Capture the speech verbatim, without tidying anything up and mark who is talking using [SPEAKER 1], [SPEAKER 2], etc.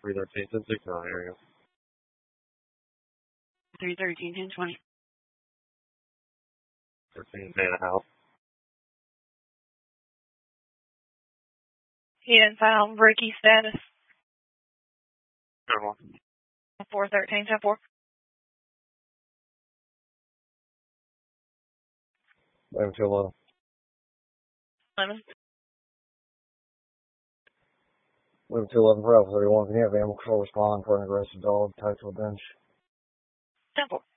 [SPEAKER 1] three thirteen, ten six nine area.
[SPEAKER 2] three thirteen, ten twenty.
[SPEAKER 1] thirteen, man a house.
[SPEAKER 2] He didn't file Ricky status.
[SPEAKER 1] Good one.
[SPEAKER 2] four thirteen, ten four.
[SPEAKER 1] eleven two eleven.
[SPEAKER 2] eleven.
[SPEAKER 1] eleven two eleven for Alpha thirty-one. Can you have animal control respond for an aggressive dog tied to a bench?
[SPEAKER 2] ten four.